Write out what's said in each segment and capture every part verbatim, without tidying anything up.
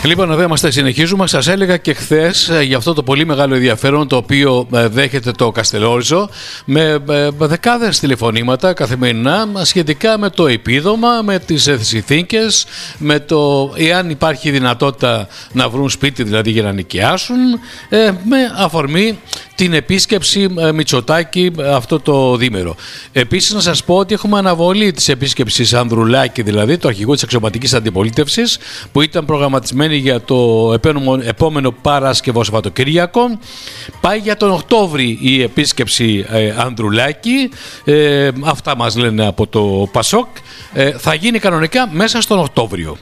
Λοιπόν, εδώ είμαστε, συνεχίζουμε. Σας έλεγα και χθες για αυτό το πολύ μεγάλο ενδιαφέρον το οποίο δέχεται το Καστελόριζο με δεκάδες τηλεφωνήματα καθημερινά σχετικά με το επίδομα, με τις συνθήκες, με το εάν υπάρχει δυνατότητα να βρουν σπίτι δηλαδή για να νοικιάσουν, με αφορμή την επίσκεψη Μητσοτάκη αυτό το διήμερο. Επίσης, να σας πω ότι έχουμε αναβολή της επίσκεψης Ανδρουλάκη, δηλαδή του αρχηγού της αξιωματικής αντιπολίτευσης, που ήταν προγραμματισμένη για το επόμενο Παρασκευό Σαββατοκύριακο. Πάει για τον Οκτώβρη η επίσκεψη ε, Ανδρουλάκη. Ε, αυτά μας λένε από το Πασόκ. Ε, θα γίνει κανονικά μέσα στον Οκτώβριο.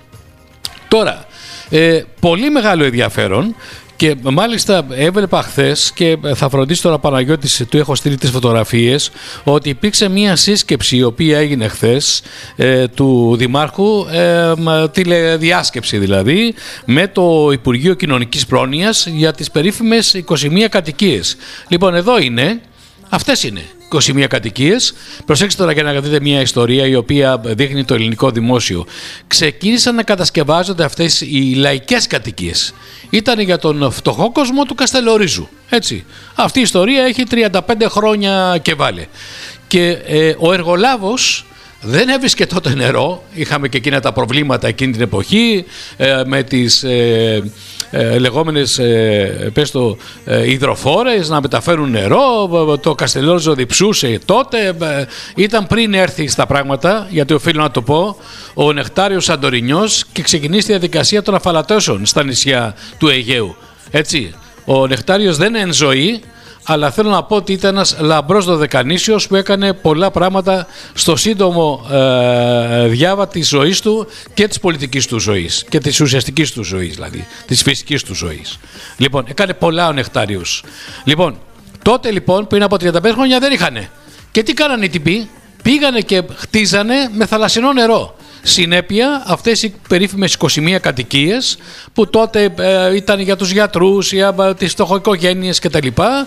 Τώρα, ε, πολύ μεγάλο ενδιαφέρον. Και μάλιστα έβλεπα χθες και θα φροντίσει τώρα Παναγιώτης, του έχω στείλει τις φωτογραφίες, ότι υπήρξε μια σύσκεψη η οποία έγινε χθες ε, του Δημάρχου, ε, τηλεδιάσκεψη δηλαδή, με το Υπουργείο Κοινωνικής Πρόνοιας για τις περίφημες είκοσι μία κατοικίες. Λοιπόν, εδώ είναι, αυτές είναι. είκοσι μία κατοικίες. Προσέξτε τώρα για να δείτε μια ιστορία η οποία δείχνει το ελληνικό δημόσιο. Ξεκίνησαν να κατασκευάζονται αυτές οι λαϊκές κατοικίες. Ήταν για τον φτωχό κόσμο του Καστελορίζου. Έτσι. Αυτή η ιστορία έχει τριάντα πέντε χρόνια και βάλε. Και ε, ο εργολάβος δεν έβρισκε τότε νερό. Είχαμε και εκείνα τα προβλήματα εκείνη την εποχή ε, με τις ε, ε, λεγόμενες ε, πες το, ε, υδροφόρες να μεταφέρουν νερό. Το Καστελόριζο διψούσε τότε. Ε, ήταν πριν έρθει στα πράγματα, γιατί οφείλω να το πω, ο Νεκτάριος Σαντορινιός και ξεκινήσει τη διαδικασία των αφαλατώσεων στα νησιά του Αιγαίου. Έτσι. Ο Νεκτάριος δεν είναι εν ζωή, αλλά θέλω να πω ότι ήταν ένας λαμπρός δωδεκανήσιος που έκανε πολλά πράγματα στο σύντομο ε, διάβα της ζωής του και της πολιτικής του ζωής και της ουσιαστικής του ζωής, δηλαδή της φυσικής του ζωής. Λοιπόν, έκανε πολλά ο Νεκτάριος. Λοιπόν, τότε λοιπόν πριν από τριάντα πέντε χρόνια δεν είχανε. Και τι κάνανε οι τυποί? Πήγανε και χτίζανε με θαλασσινό νερό. Συνέπεια, αυτές οι περίφημες είκοσι μία κατοικίες που τότε ε, ήταν για τους γιατρούς, για ε, τις φτωχοοικογένειες κτλ.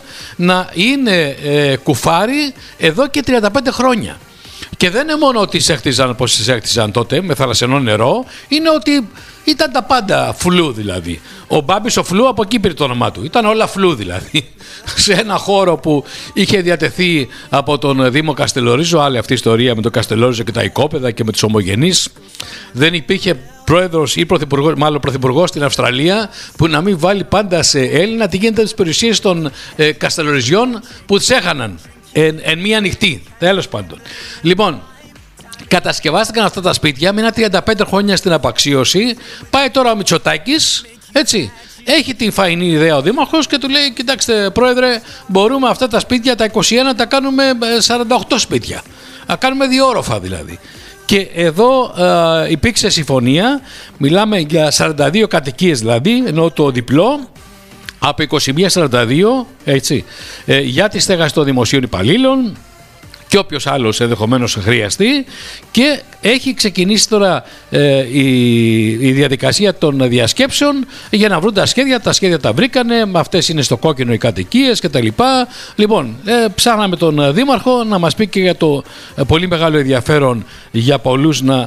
Να είναι ε, κουφάρι εδώ και τριάντα πέντε χρόνια. Και δεν είναι μόνο ότι τις έχτιζαν όπως τις έχτιζαν τότε με θαλασσινό νερό, είναι ότι ήταν τα πάντα φλού δηλαδή. Ο Μπάμπης ο Φλού, από εκεί πήρε το όνομά του. Ήταν όλα φλού δηλαδή. Σε ένα χώρο που είχε διατεθεί από τον Δήμο Καστελορίζο, άλλη αυτή η ιστορία με τον Καστελόριζο και τα οικόπεδα και με τους ομογενείς. Δεν υπήρχε πρόεδρος ή πρωθυπουργός, μάλλον πρωθυπουργός στην Αυστραλία, που να μην βάλει πάντα σε Έλληνα τι γίνεται με τις περιουσίες των ε, Καστελοριζιών που τις έχαναν εν, εν μία νυχτή. Τέλος πάντων. Λοιπόν, κατασκευάστηκαν αυτά τα σπίτια με ένα τριάντα πέντε χρόνια στην απαξίωση. Πάει τώρα ο Μητσοτάκης, έτσι. Έχει την φαϊνή ιδέα ο Δήμαρχος και του λέει: κοιτάξτε, πρόεδρε, μπορούμε αυτά τα σπίτια, τα είκοσι ένα, τα κάνουμε σαράντα οκτώ σπίτια. Να κάνουμε δύο όροφα δηλαδή. Και εδώ ε, υπήρξε συμφωνία. Μιλάμε για σαράντα δύο κατοικίες δηλαδή, ενώ το διπλό από είκοσι μία σαράντα δύο, έτσι, ε, για τη στέγαση των δημοσίων υπαλλήλων και όποιος άλλος ενδεχομένως χρειαστεί, και έχει ξεκινήσει τώρα ε, η, η διαδικασία των διασκέψεων για να βρουν τα σχέδια. Τα σχέδια τα βρήκανε, αυτές είναι στο κόκκινο οι κατοικίες και τα λοιπά. Λοιπόν, ε, ψάχναμε τον Δήμαρχο να μας πει και για το ε, πολύ μεγάλο ενδιαφέρον για πολλούς να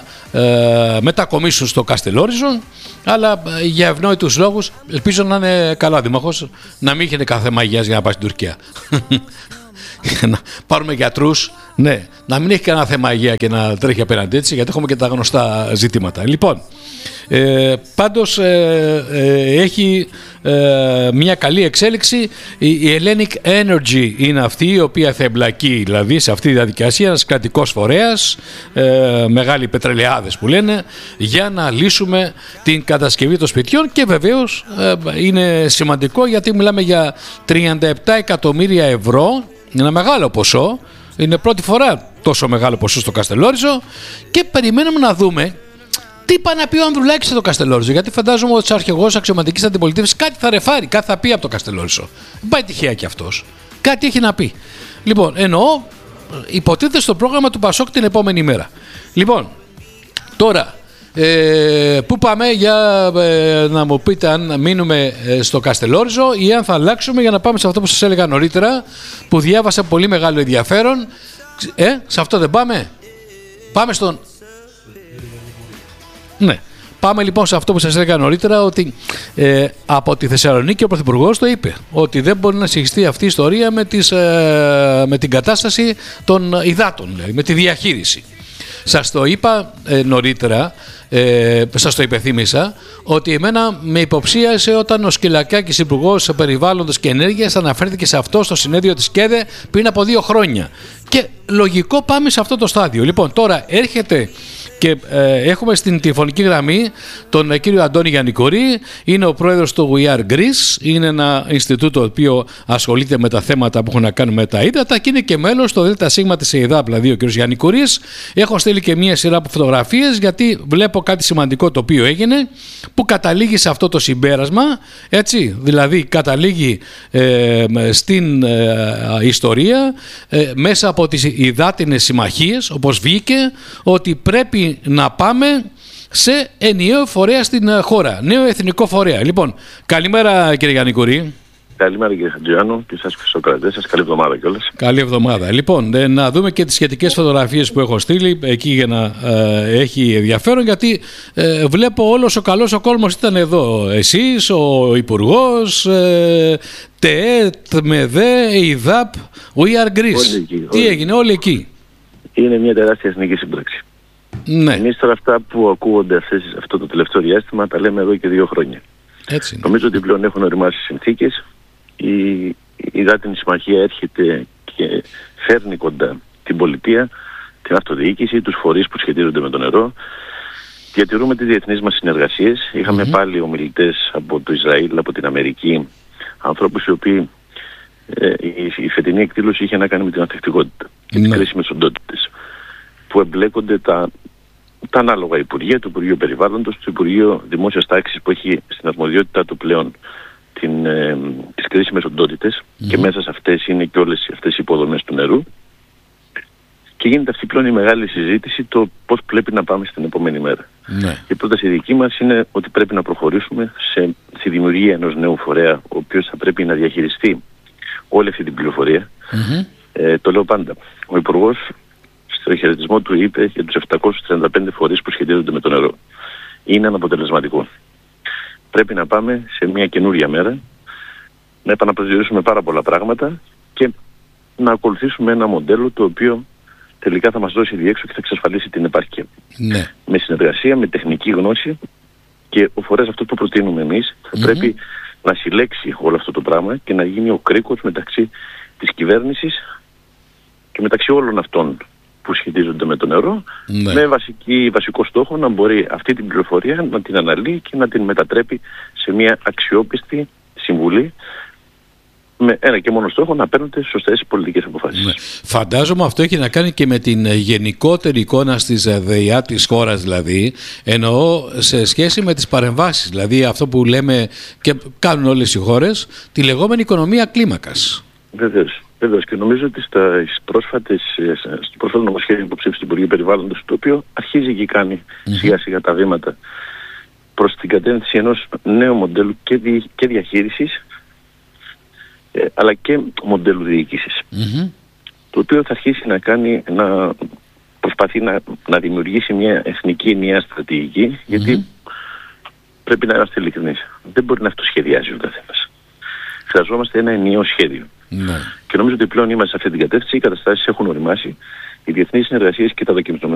ε, μετακομίσουν στο Καστελόριζο, αλλά ε, για ευνόητους λόγους, ελπίζω να είναι καλά Δήμαρχος, να μην είχε κάθε μαγιάς για να πάει στην Τουρκία. Να πάρουμε γιατρούς, ναι, να μην έχει κανένα θέμα υγεία και να τρέχει απέναντι, έτσι, γιατί έχουμε και τα γνωστά ζητήματα. Λοιπόν, ε, πάντως ε, ε, έχει ε, μια καλή εξέλιξη. Η Hellenic Energy είναι αυτή η οποία θα εμπλακεί δηλαδή σε αυτή τη διαδικασία, ένας κρατικός φορέας, ε, μεγάλοι πετρελαιάδες που λένε, για να λύσουμε την κατασκευή των σπιτιών. Και βεβαίως ε, είναι σημαντικό γιατί μιλάμε για τριάντα επτά εκατομμύρια ευρώ. Είναι ένα μεγάλο ποσό, είναι πρώτη φορά τόσο μεγάλο ποσό στο Καστελόριζο, και περιμένουμε να δούμε τι πάει να πει ο Ανδρουλάκης στο Καστελόριζο. Γιατί φαντάζομαι ότι ο αρχηγός αξιωματικής αντιπολίτευσης κάτι θα ρεφάρει, κάτι θα πει από το Καστελόριζο. Δεν πάει τυχαία κι αυτός. Κάτι έχει να πει. Λοιπόν, εννοώ, υποτίθεται στο πρόγραμμα του Πασόκ την επόμενη μέρα. Λοιπόν, τώρα. Ε, πού πάμε για ε, να μου πείτε αν μείνουμε ε, στο Καστελόριζο ή αν θα αλλάξουμε για να πάμε σε αυτό που σας έλεγα νωρίτερα, που διάβασα πολύ μεγάλο ενδιαφέρον. Ε, σε αυτό δεν πάμε? Πάμε στον... Ναι. πάμε λοιπόν σε αυτό που σας έλεγα νωρίτερα, ότι ε, από τη Θεσσαλονίκη ο Πρωθυπουργός το είπε, ότι δεν μπορεί να συγχυστεί αυτή η ιστορία με, τις, ε, με την κατάσταση των υδάτων, δηλαδή, με τη διαχείριση. Σας το είπα ε, νωρίτερα, ε, σας το υπενθύμησα, ότι εμένα με υποψίασε όταν ο Σκυλακάκης, Υπουργός Περιβάλλοντος και Ενέργειας, αναφέρθηκε σε αυτό στο συνέδριο της ΚΕΔΕ πριν από δύο χρόνια. Και λογικό πάμε σε αυτό το στάδιο. Λοιπόν, τώρα έρχεται και ε, έχουμε στην τηλεφωνική γραμμή τον ε, κύριο Αντώνη Γιαννικουρή, είναι ο πρόεδρος του We Are Greece, είναι ένα Ινστιτούτο το οποίο ασχολείται με τα θέματα που έχουν να κάνουν με τα ύδατα και είναι και μέλος στο ΔΣ της ΕΙΔΑΠ, δηλαδή ο κύριος Γιαννικουρής. Έχω στείλει και μία σειρά από φωτογραφίες, γιατί βλέπω κάτι σημαντικό το οποίο έγινε, που καταλήγει σε αυτό το συμπέρασμα, έτσι, δηλαδή καταλήγει ε, στην ε, ιστορία ε, μέσα από τις υδάτινες συμμαχίες, όπως βγήκε, ότι πρέπει να πάμε σε ενιαίο φορέα στην χώρα, νέο εθνικό φορέα. Λοιπόν, καλημέρα κύριε Γιαννικουρή. Καλημέρα κύριε Χατζιάννου και σας και στους ακροατές σας. Καλή εβδομάδα κιόλας. Καλή εβδομάδα. Λοιπόν, ε, να δούμε και τις σχετικές φωτογραφίες που έχω στείλει εκεί για να ε, έχει ενδιαφέρον, γιατί ε, βλέπω όλος ο καλός ο κόσμος ήταν εδώ. Εσείς, ο Υπουργός, ε, ΤΕΕ, ΤΜΕΔΕ, ΕΙΔΑΠ, We Are Greece. Εκεί, Τι όλοι. έγινε, όλοι εκεί. Είναι μια τεράστια εθνική σύμπραξη. Ναι. Εμείς τώρα αυτά που ακούγονται αυτές, αυτό το τελευταίο διάστημα τα λέμε εδώ και δύο χρόνια. Έτσι. Νομίζω ότι πλέον έχουν οριμάσει συνθήκες. Η, η υδάτινη συμμαχία έρχεται και φέρνει κοντά την πολιτεία, την αυτοδιοίκηση, τους φορείς που σχετίζονται με το νερό. Διατηρούμε τις διεθνείς μας συνεργασίες. Είχαμε mm-hmm. πάλι ομιλητές από το Ισραήλ, από την Αμερική, ανθρώπους οι οποίοι ε, η, η φετινή εκδήλωση είχε να κάνει με την ανθεκτικότητα και mm-hmm. τις κρίσιμες οντότητες, που εμπλέκονται τα, τα ανάλογα υπουργεία, το Υπουργείο Περιβάλλοντος, το Υπουργείο Δημόσιας Τάξης που έχει στην αρμοδιότητά του πλέον την, ε, τις κρίσιμες οντότητες mm-hmm. και μέσα σε αυτές είναι και όλες αυτές οι υποδομές του νερού, και γίνεται αυτή πλέον η μεγάλη συζήτηση το πώς πρέπει να πάμε στην επόμενη μέρα. Ναι. Η πρόταση δική μας είναι ότι πρέπει να προχωρήσουμε σε, στη δημιουργία ενός νέου φορέα, ο οποίος θα πρέπει να διαχειριστεί όλη αυτή την πληροφορία. Mm-hmm. Ε, το λέω πάντα. Ο Υπουργός στο χαιρετισμό του είπε για τους επτακόσιους τριάντα πέντε φορείς που σχετίζονται με το νερό. Είναι αναποτελεσματικό. Πρέπει να πάμε σε μια καινούρια μέρα, να επαναπροσδιορίσουμε πάρα πολλά πράγματα και να ακολουθήσουμε ένα μοντέλο το οποίο τελικά θα μας δώσει διέξοδο και θα εξασφαλίσει την επάρκεια. Ναι. Με συνεργασία, με τεχνική γνώση, και ο φορέας αυτό που προτείνουμε εμείς θα mm-hmm. πρέπει να συλλέξει όλο αυτό το πράγμα και να γίνει ο κρίκος μεταξύ της κυβέρνησης και μεταξύ όλων αυτών που σχετίζονται με το νερό, ναι. με βασική, βασικό στόχο να μπορεί αυτή την πληροφορία να την αναλύει και να την μετατρέπει σε μια αξιόπιστη συμβουλή, με ένα και μόνο στόχο να παίρνονται σωστές πολιτικές αποφάσεις. Ναι. Φαντάζομαι αυτό έχει να κάνει και με την γενικότερη εικόνα στις ΔΕΙΑ της χώρας, δηλαδή, εννοώ σε σχέση με τις παρεμβάσεις, δηλαδή αυτό που λέμε και κάνουν όλες οι χώρες, τη λεγόμενη οικονομία κλίμακας. Βεβαίως. Βεβαίως, και νομίζω ότι στα πρόσφατες, στο πρόσφατο νομοσχέδιο που ψήφισε το Υπουργείο Περιβάλλοντος, το οποίο αρχίζει και κάνει mm-hmm. σιγά σιγά τα βήματα προς την κατεύθυνση ενός νέου μοντέλου και, δι, και διαχείρισης, ε, αλλά και μοντέλου διοίκησης, mm-hmm. το οποίο θα αρχίσει να κάνει, να προσπαθεί να, να δημιουργήσει μια εθνική ενιαία στρατηγική, γιατί mm-hmm. πρέπει να είμαστε ειλικρινείς. Δεν μπορεί να αυτοσχεδιάζει ο καθένας. Χρειαζόμαστε ένα ενιαίο σχέδιο. Ναι. Και νομίζω ότι πλέον είμαστε σε αυτή την κατεύθυνση, οι καταστάσεις έχουν οριμάσει, οι διεθνείς συνεργασίες και τα δοκιμασμένα